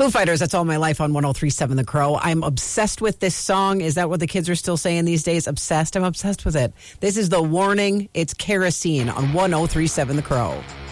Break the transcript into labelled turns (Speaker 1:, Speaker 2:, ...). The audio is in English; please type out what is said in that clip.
Speaker 1: Foo Fighters, That's All My Life on 103.7 The Crow. I'm obsessed with this song. Is that what the kids are still saying these days? Obsessed? I'm obsessed with it. This is The Warning. It's Kerosene on 103.7 The Crow.